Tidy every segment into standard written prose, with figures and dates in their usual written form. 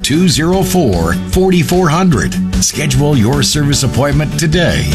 204-4400. Schedule your service appointment today.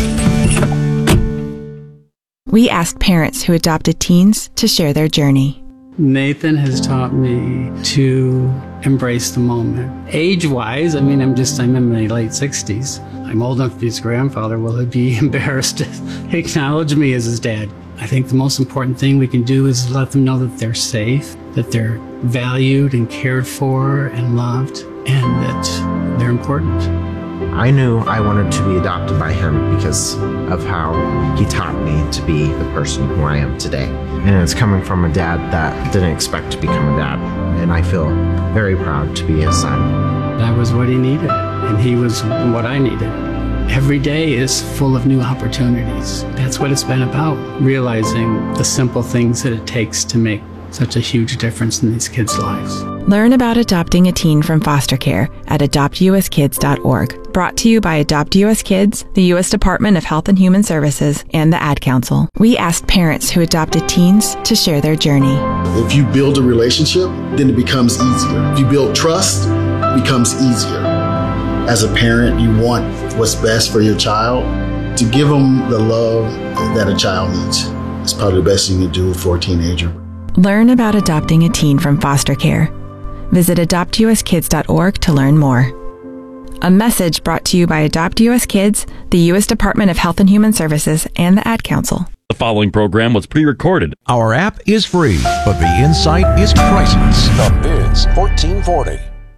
We asked parents who adopted teens to share their journey. Nathan has taught me to embrace the moment. Age-wise, I'm in my late 60s. I'm old enough to be his grandfather. Will he be embarrassed to acknowledge me as his dad? I think the most important thing we can do is let them know that they're safe, that they're valued and cared for and loved, and that they're important. I knew I wanted to be adopted by him because of how he taught me to be the person who I am today. And it's coming from a dad that didn't expect to become a dad. And I feel very proud to be his son. I was what he needed, and he was what I needed. Every day is full of new opportunities. That's what it's been about, realizing the simple things that it takes to make such a huge difference in these kids' lives. Learn about adopting a teen from foster care at adoptuskids.org. Brought to you by Adopt US Kids, the U.S. Department of Health and Human Services, and the Ad Council. We asked parents who adopted teens to share their journey. If you build a relationship, then it becomes easier. If you build trust, it becomes easier. As a parent, you want what's best for your child. To give them the love that a child needs is probably the best thing you can do for a teenager. Learn about adopting a teen from foster care. Visit adoptuskids.org to learn more. A message brought to you by Adopt US Kids, the U.S. Department of Health and Human Services, and the Ad Council. The following program was pre-recorded. Our app is free, but the insight is priceless. The Biz 1440.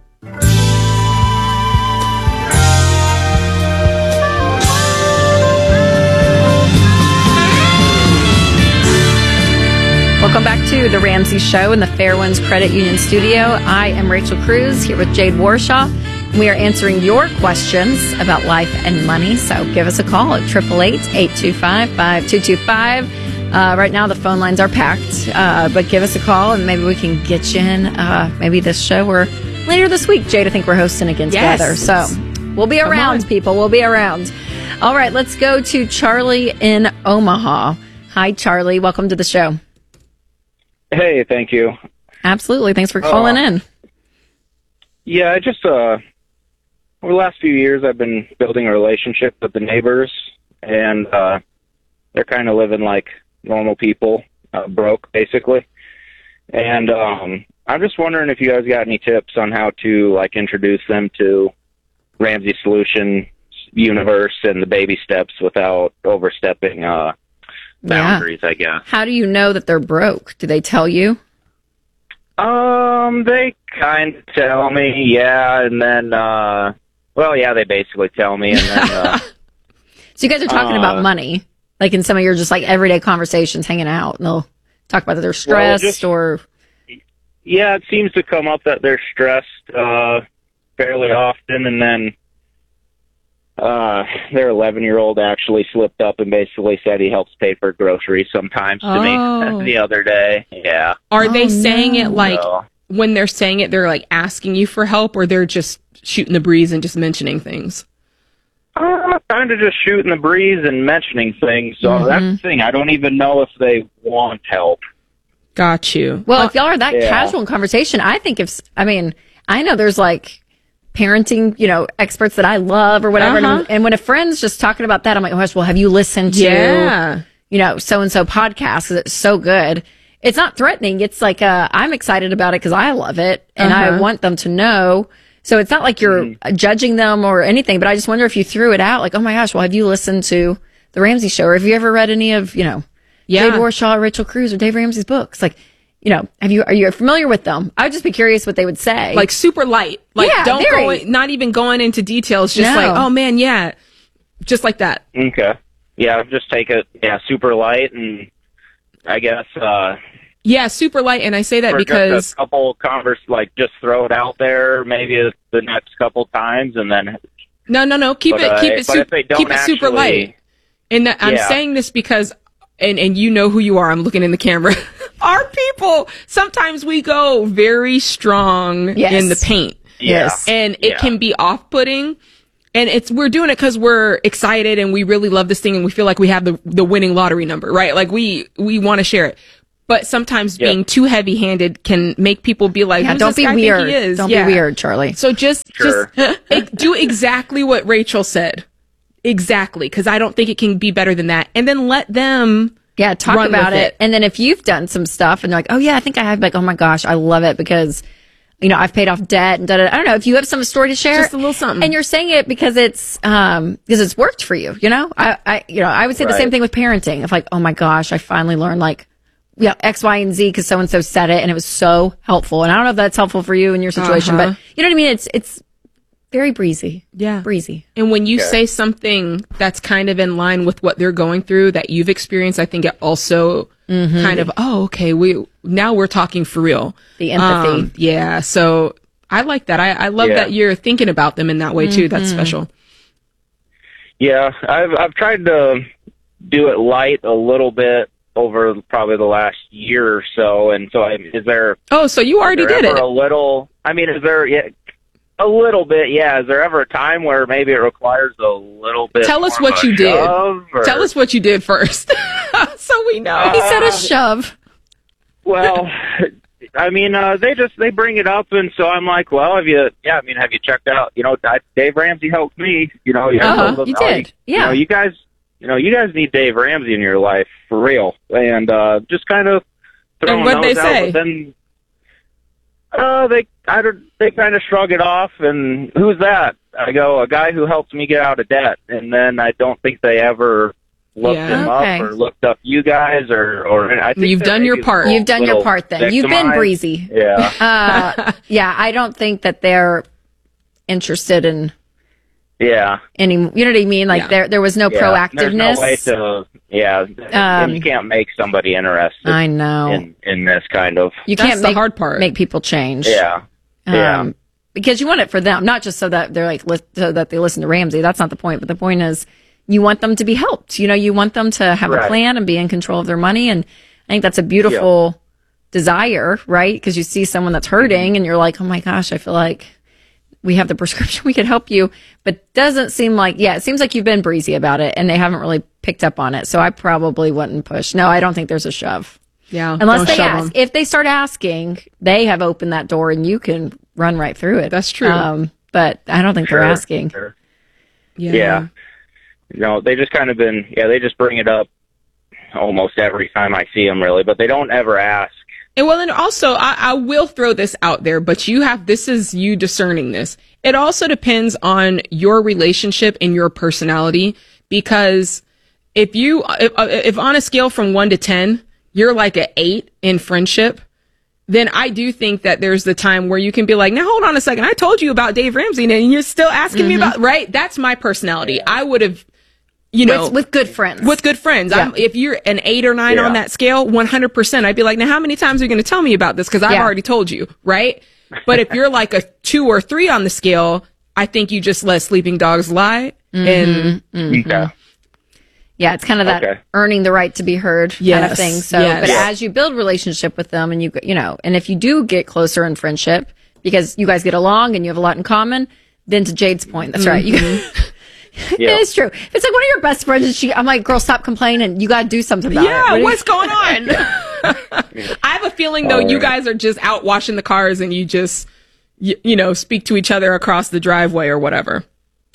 Welcome back to The Ramsey Show in the Fair Winds Credit Union studio. I am Rachel Cruz here with Jade Warshaw. We are answering your questions about life and money, so give us a call at 888-825-5225. Right now the phone lines are packed, but give us a call and maybe we can get you in maybe this show or later this week. Jade, I think we're hosting again together, so we'll be around, people. We'll be around. All right, let's go to Charlie in Omaha. Hi, Charlie. Welcome to the show. Hey, thank you. Absolutely. Thanks for calling in. Yeah, I just, over the last few years, I've been building a relationship with the neighbors, and they're kind of living like normal people, broke, basically. And I'm just wondering if you guys got any tips on how to, like, introduce them to Ramsey Solutions universe and the baby steps without overstepping boundaries, I guess. How do you know that they're broke? Do they tell you? They kind of tell me, yeah, and then, they basically tell me, and then, So you guys are talking about money, like in some of your just like everyday conversations, hanging out, and they'll talk about that they're stressed or... Yeah, it seems to come up that they're stressed, fairly often, and then, their 11-year-old actually slipped up and basically said he helps pay for groceries sometimes to me the other day. Yeah. Are they saying it like, when they're saying it, they're like asking you for help, or they're just shooting the breeze and just mentioning things? Kind of just shooting the breeze and mentioning things. So that's the thing. I don't even know if they want help. Got you. Well, if y'all are that casual in conversation, I think I know there's like parenting, experts that I love or whatever. And when a friend's just talking about that, I'm like, oh gosh, well, have you listened to, so-and-so podcast? 'Cause it's so good. It's not threatening. It's like, I'm excited about it because I love it and I want them to know. So it's not like you're judging them or anything, but I just wonder if you threw it out like, oh my gosh, well, have you listened to The Ramsey Show? Or have you ever read any of, Jade Warshaw, Rachel Cruz, or Dave Ramsey's books? Like, are you familiar with them? I would just be curious what they would say. Like super light. Like not even going into details. Just like, oh man, yeah. Just like that. Okay. Yeah, just take it, super light, and I guess, super light, and I say that because... Just a couple just throw it out there maybe the next couple times, and then... No, keep it super light. And I'm saying this because... And you know who you are. I'm looking in the camera. Our people, sometimes we go very strong in the paint. Yes. And it can be off-putting. And we're doing it because we're excited and we really love this thing and we feel like we have the winning lottery number, right? Like we want to share it. But sometimes being too heavy-handed can make people be like, yeah, don't be weird. Don't be weird, Charlie. So just do exactly what Rachel said. Exactly. Because I don't think it can be better than that. And then let them talk about it. And then if you've done some stuff and you're like, oh, yeah, I think I have, like, oh, my gosh, I love it because, you know, I've paid off debt and I don't know. If you have some story to share. Just a little something. And you're saying it because it's worked for you, you know? I would say the same thing with parenting. Of like, oh, my gosh, I finally learned, like, X, Y, and Z because so-and-so said it and it was so helpful. And I don't know if that's helpful for you in your situation, but you know what I mean? It's very breezy. Yeah. Breezy. And when you say something that's kind of in line with what they're going through that you've experienced, I think it also kind of, okay, now we're talking for real. The empathy. Yeah. So I like that. I love that you're thinking about them in that way too. That's special. Yeah. I've tried to do it light a little bit over probably the last year or so, and so is there? Oh, so you already did it. A little. I mean, is there? Yeah, a little bit. Yeah. Is there ever a time where maybe it requires a little bit? Tell us what you did. Tell us what you did first, so we know. He said a shove. Well, I mean, they bring it up, and so I'm like, well, have you checked out? You know, Dave Ramsey helped me. You know, you did. Yeah. You know, you guys need Dave Ramsey in your life for real, and just kind of throwing those they say? Out. But then they kind of shrug it off, and who's that? I go, a guy who helped me get out of debt, and then I don't think they ever looked him up or looked up you guys, or I think you've done your part. You've done your part. Then you've been breezy. Yeah. Yeah. I don't think that they're interested in. Yeah. You know what I mean? Like there was no proactiveness. There's no way to, you can't make somebody interested. I know. In this kind of. You can't make the hard part. Make people change. Yeah. Because you want it for them, not just so that they're like, so that they listen to Ramsey. That's not the point. But the point is, you want them to be helped. You know, you want them to have a plan and be in control of their money. And I think that's a beautiful desire, right? Because you see someone that's hurting and you're like, oh my gosh, I feel like we have the prescription, we can help you, but doesn't seem like, it seems like you've been breezy about it and they haven't really picked up on it. So I probably wouldn't push. No, I don't think there's a shove. Yeah. Unless they ask. If they start asking, they have opened that door and you can run right through it. That's true. But I don't think they're asking. Sure. Yeah. No, they just kind of they just bring it up almost every time I see them really, but they don't ever ask. And well, and also, I will throw this out there, but this is you discerning this. It also depends on your relationship and your personality, because if on a scale from 1 to 10, you're like an 8 in friendship, then I do think that there's the time where you can be like, now hold on a second. I told you about Dave Ramsey and you're still asking me about, right? That's my personality. I would have, with good friends. With good friends. Yeah. If you're an 8 or 9 on that scale, 100%, I'd be like, now how many times are you going to tell me about this? Because I've already told you, right? But if you're like a 2 or 3 on the scale, I think you just let sleeping dogs lie. And yeah, it's kind of that earning the right to be heard kind of thing. So, but as you build relationship with them and you know, and if you do get closer in friendship because you guys get along and you have a lot in common, then to Jade's point, that's right. It is true. If it's like one of your best friends, I'm like, girl, stop complaining. You got to do something about it. Yeah, what's going on? I have a feeling, though, you guys are just out washing the cars and you just, speak to each other across the driveway or whatever.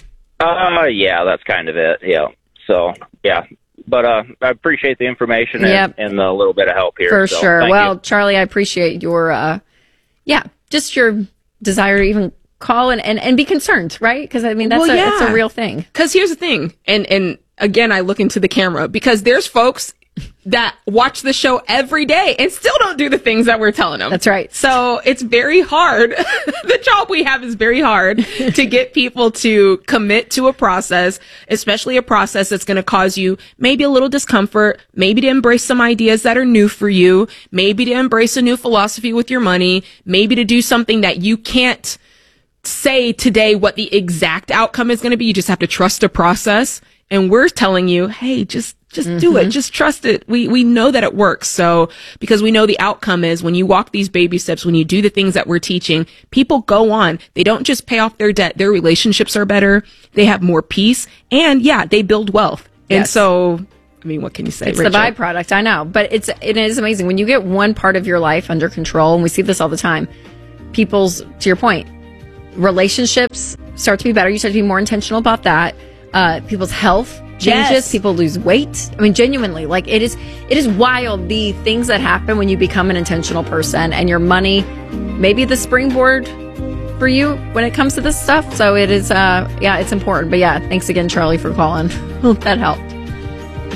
Yeah, that's kind of it. Yeah. So, yeah. But I appreciate the information and the little bit of help here. For sure. Well, Charlie, I appreciate your, just your desire to even call and be concerned, right? Because I mean, that's a real thing. Because here's the thing, and again, I look into the camera because there's folks that watch the show every day and still don't do the things that we're telling them. That's right. So it's very hard. The job we have is very hard to get people to commit to a process, especially a process that's going to cause you maybe a little discomfort, maybe to embrace some ideas that are new for you, maybe to embrace a new philosophy with your money, maybe to do something that you can't say today what the exact outcome is going to be. You just have to trust a process. And we're telling you, hey, just do it. Just trust it. We know that it works. So, because we know the outcome is when you walk these baby steps, when you do the things that we're teaching, people go on. They don't just pay off their debt. Their relationships are better. They have more peace. And they build wealth. And so, mean, what can you say? It's Rachel? The byproduct, I know. But it is amazing. When you get one part of your life under control, and we see this all the time, to your point, relationships start to be better. You start to be more intentional about that. People's health changes. Yes. People lose weight. I mean, genuinely, like it is wild the things that happen when you become an intentional person, and your money may be the springboard for you when it comes to this stuff. So it is, it's important. But yeah, thanks again, Charlie, for calling. Hope that helped.